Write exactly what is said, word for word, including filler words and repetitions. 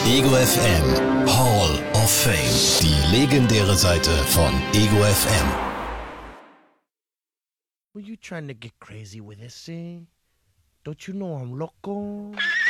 Ego F M Hall of Fame. Die legendäre Seite von Ego F M. Were you trying to get crazy with this, eh? Don't you know I'm loco?